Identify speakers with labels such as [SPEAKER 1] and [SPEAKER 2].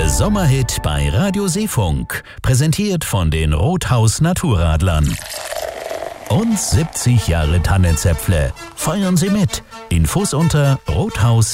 [SPEAKER 1] Der Sommerhit bei Radio Seefunk, präsentiert von den Rothaus Naturradlern. Und 70 Jahre Tannenzäpfle. Feiern Sie mit. Infos unter rothaus-